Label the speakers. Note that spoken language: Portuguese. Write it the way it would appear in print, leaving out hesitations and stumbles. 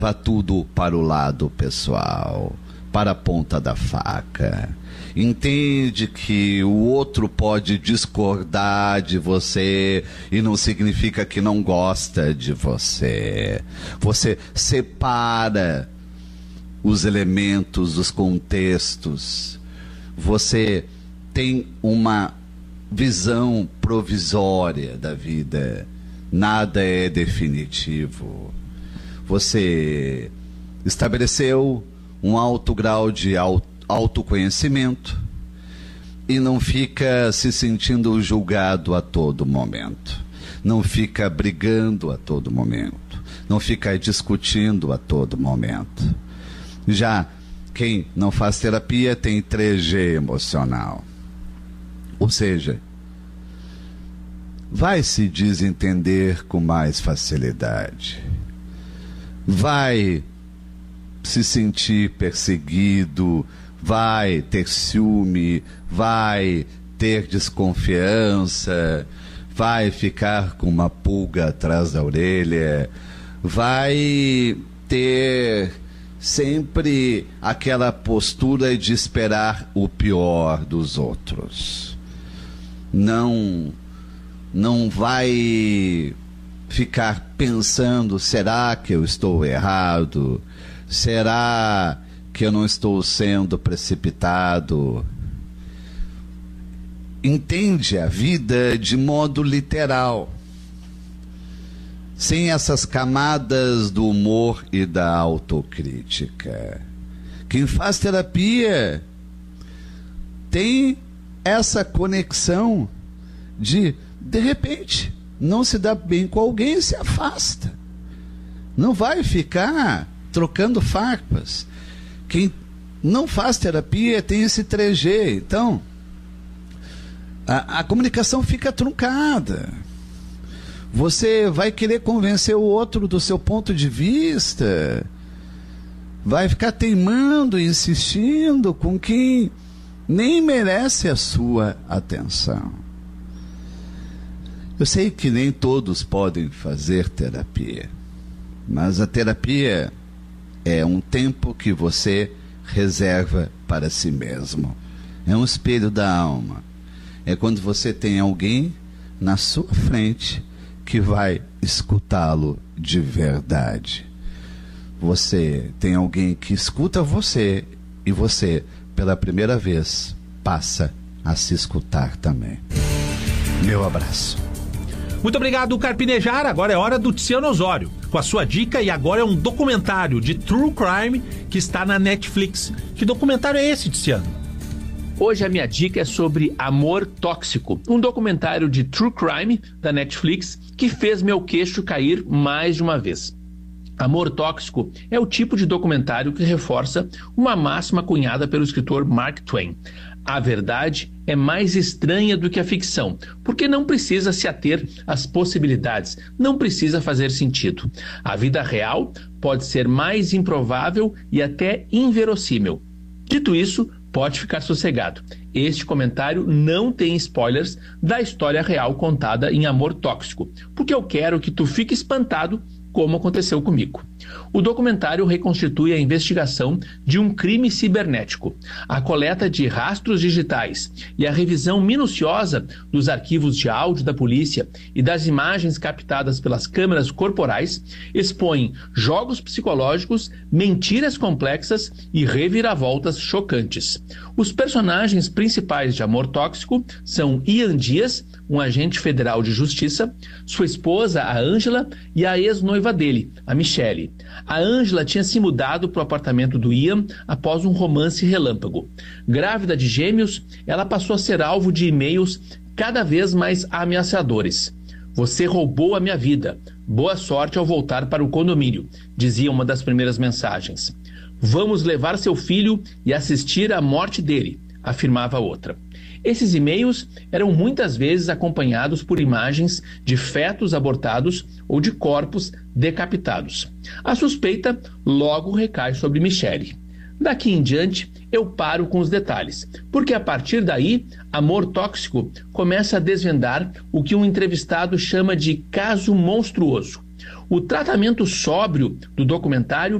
Speaker 1: leva tudo para o lado pessoal, para a ponta da faca. Entende que o outro pode discordar de você e não significa que não gosta de você. Você separa os elementos, os contextos. Você tem uma visão provisória da vida. Nada é definitivo. Você estabeleceu um alto grau de autoconhecimento e não fica se sentindo julgado a todo momento. Não fica brigando a todo momento. Não fica discutindo a todo momento. Já quem não faz terapia tem 3G emocional. Ou seja, vai se desentender com mais facilidade. Vai se sentir perseguido, vai ter ciúme, vai ter desconfiança, vai ficar com uma pulga atrás da orelha, vai ter sempre aquela postura de esperar o pior dos outros. Não vai ficar pensando, será que eu estou errado? Será que eu não estou sendo precipitado? Entende a vida de modo literal, sem essas camadas do humor e da autocrítica. Quem faz terapia tem essa conexão de repente, não se dá bem com alguém e se afasta. Não vai ficar trocando farpas. Quem não faz terapia tem esse 3G. Então, a comunicação fica truncada. Você vai querer convencer o outro do seu ponto de vista. Vai ficar teimando e insistindo com quem nem merece a sua atenção. Eu sei que nem todos podem fazer terapia, mas a terapia é um tempo que você reserva para si mesmo. É um espelho da alma. É quando você tem alguém na sua frente que vai escutá-lo de verdade. Você tem alguém que escuta você e você, pela primeira vez, passa a se escutar também. Meu abraço.
Speaker 2: Muito obrigado, Carpinejar. Agora é hora do Tiziano Osório, com a sua dica, e agora é um documentário de True Crime que está na Netflix. Que documentário é esse, Tiziano?
Speaker 3: Hoje a minha dica é sobre Amor Tóxico, um documentário de True Crime da Netflix que fez meu queixo cair mais de uma vez. Amor Tóxico é o tipo de documentário que reforça uma máxima cunhada pelo escritor Mark Twain. A verdade é mais estranha do que a ficção, porque não precisa se ater às possibilidades, não precisa fazer sentido. A vida real pode ser mais improvável e até inverossímil. Dito isso, pode ficar sossegado. Este comentário não tem spoilers da história real contada em Amor Tóxico, porque eu quero que tu fique espantado como aconteceu comigo. O documentário reconstitui a investigação de um crime cibernético, a coleta de rastros digitais e a revisão minuciosa dos arquivos de áudio da polícia e das imagens captadas pelas câmeras corporais expõem jogos psicológicos, mentiras complexas e reviravoltas chocantes. Os personagens principais de Amor Tóxico são Ian Dias, um agente federal de justiça, sua esposa, a Ângela, e a ex-noiva dele, a Michelle. A Ângela tinha se mudado para o apartamento do Ian após um romance relâmpago. Grávida de gêmeos, ela passou a ser alvo de e-mails cada vez mais ameaçadores. "Você roubou a minha vida. Boa sorte ao voltar para o condomínio", dizia uma das primeiras mensagens. "Vamos levar seu filho e assistir à morte dele", afirmava outra. Esses e-mails eram muitas vezes acompanhados por imagens de fetos abortados ou de corpos decapitados. A suspeita logo recai sobre Michelle. Daqui em diante, eu paro com os detalhes, porque a partir daí, Amor Tóxico começa a desvendar o que um entrevistado chama de caso monstruoso. O tratamento sóbrio do documentário